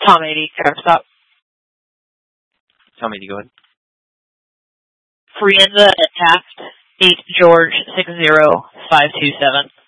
Tom 80, traffic stop. Tom 80, go ahead. Frienza at Taft, 8 George 60527.